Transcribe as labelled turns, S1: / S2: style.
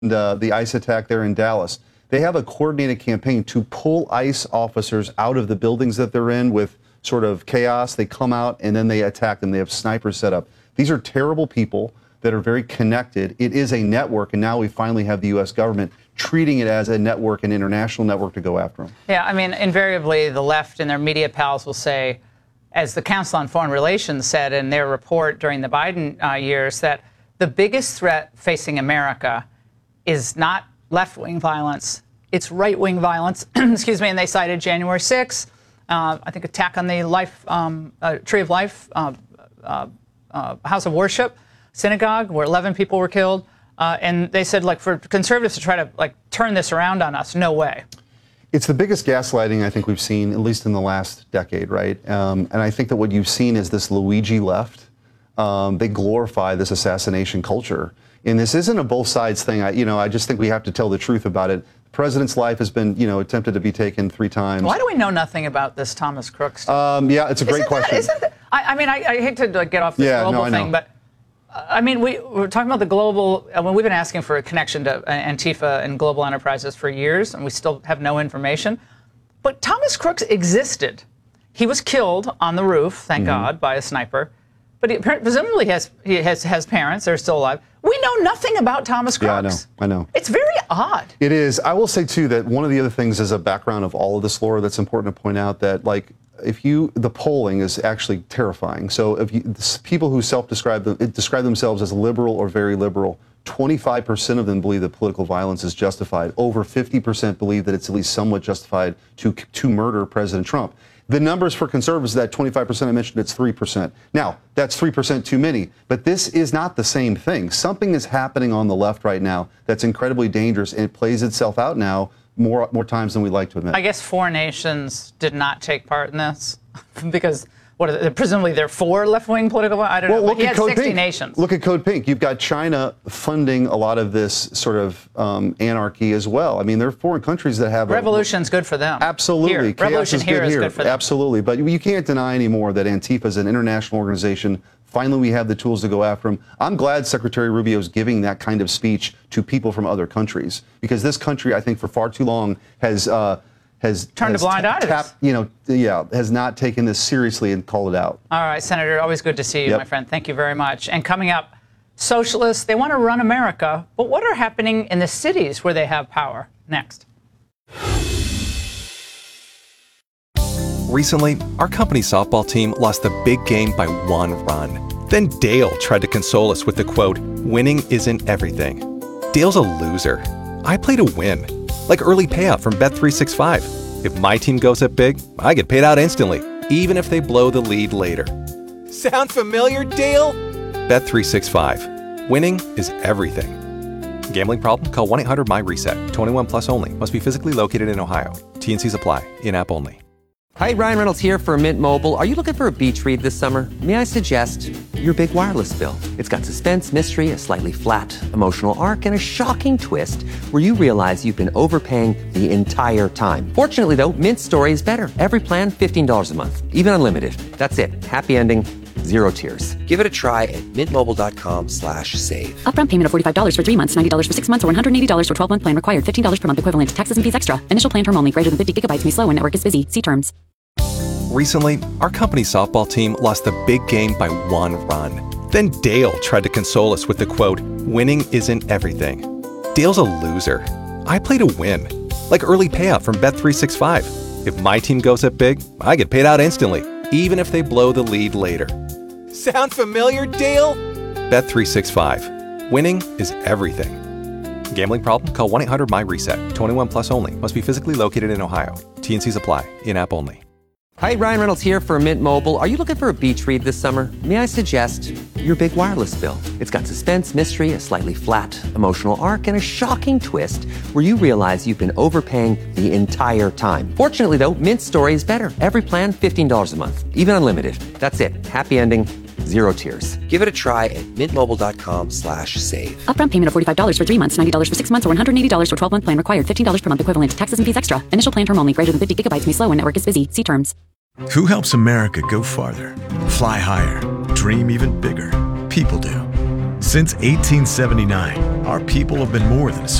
S1: the ICE attack there in Dallas. They have a coordinated campaign to pull ICE officers out of the buildings that they're in with sort of chaos. They come out and then they attack them. They have snipers set up. These are terrible people that are very connected. It is a network, and now we finally have the U.S. government treating it as a network, an international network to go after them.
S2: Yeah, I mean, invariably, the left and their media pals will say, as the Council on Foreign Relations said in their report during the Biden years, that the biggest threat facing America is not left-wing violence, it's right-wing violence. Excuse me, and they cited January 6th, I think attack on the Tree of Life, House of Worship, synagogue, where 11 people were killed. And they said, like, for conservatives to try to, like, turn this around on us, no way.
S1: It's the biggest gaslighting I think we've seen, at least in the last decade, right? And I think that what you've seen is this Luigi left. They glorify this assassination culture. And this isn't a both sides thing. I just think we have to tell the truth about it. The president's life has been, attempted to be taken 3 times.
S2: Why do we know nothing about this Thomas Crooks?
S1: Yeah, it's a great question.
S2: I hate to get off this global thing, but I mean, we're talking about the global. We've been asking for a connection to Antifa and global enterprises for years, and we still have no information. But Thomas Crooks existed. He was killed on the roof, thank God, by a sniper. But he presumably he has parents that are still alive. We know nothing about Thomas Crooks.
S1: Yeah, I know.
S2: It's very odd.
S1: It is. I will say, too, that one of the other things as a background of all of this, Laura, that's important to point out that, like, the polling is actually terrifying. So people who describe themselves as liberal or very liberal, 25% of them believe that political violence is justified. Over 50% believe that it's at least somewhat justified to murder President Trump. The numbers for conservatives, that 25% I mentioned, it's 3%. Now, that's 3% too many, but this is not the same thing. Something is happening on the left right now that's incredibly dangerous, and it plays itself out now more times than we like to admit.
S2: I guess 4 nations did not take part in this because presumably they're for left-wing political. I don't know.
S1: Look at Code
S2: 60
S1: Pink.
S2: nations.
S1: Look at Code Pink. You've got China funding a lot of this sort of anarchy as well. I mean, there are foreign countries that have
S2: revolution's good for them.
S1: Absolutely,
S2: revolution is good for them.
S1: Absolutely, but you can't deny anymore that Antifa is an international organization. Finally, we have the tools to go after them. I'm glad Secretary Rubio is giving that kind of speech to people from other countries, because this country, I think, for far too long has
S2: turned a blind eye to this.
S1: Has not taken this seriously and called it out.
S2: All right, Senator, always good to see you, my friend. Thank you very much. And coming up, socialists, they want to run America, but what are happening in the cities where they have power? Next.
S3: Recently, our company softball team lost the big game by 1 run. Then Dale tried to console us with the quote, "Winning isn't everything." Dale's a loser. I play to win, like early payout from Bet365. If my team goes up big, I get paid out instantly, even if they blow the lead later. Sound familiar, Dale? Bet365. Winning is everything. Gambling problem? Call 1-800-MY-RESET. 21 plus only. Must be physically located in Ohio. T&Cs apply. In-app only.
S4: Hi, Ryan Reynolds here for Mint Mobile. Are you looking for a beach read this summer? May I suggest your big wireless bill? It's got suspense, mystery, a slightly flat emotional arc, and a shocking twist where you realize you've been overpaying the entire time. Fortunately, though, Mint's story is better. Every plan, $15 a month, even unlimited. That's it. Happy ending. 0 tears. Give it a try at mintmobile.com/save.
S5: Upfront payment of $45 for 3 months, $90 for 6 months, or $180 for 12-month plan required. $15 per month equivalent. Taxes and fees extra. Initial plan term only. Greater than 50 gigabytes may slow when network is busy. See terms.
S3: Recently, our company softball team lost the big game by 1 run. Then Dale tried to console us with the quote, "Winning isn't everything." Dale's a loser. I play to win, like early payout from Bet365. If my team goes up big, I get paid out instantly, even if they blow the lead later. Sound familiar, Dale? Bet365. Winning is everything. Gambling problem? Call 1-800-MY-RESET. 21 plus only. Must be physically located in Ohio. T&Cs apply. In-app only.
S4: Hi, Ryan Reynolds here for Mint Mobile. Are you looking for a beach read this summer? May I suggest your big wireless bill? It's got suspense, mystery, a slightly flat emotional arc, and a shocking twist where you realize you've been overpaying the entire time. Fortunately, though, Mint's story is better. Every plan, $15 a month, even unlimited. That's it. Happy ending. 0 tears. Give it a try at mintmobile.com/save.
S5: Upfront payment of $45 for 3 months, $90 for 6 months, or $180 for 12-month plan required. $15 per month equivalent. Taxes and fees extra. Initial plan term only. Greater than 50 gigabytes may slow when network is busy. See terms.
S6: Who helps America go farther? Fly higher. Dream even bigger. People do. Since 1879, our people have been more than a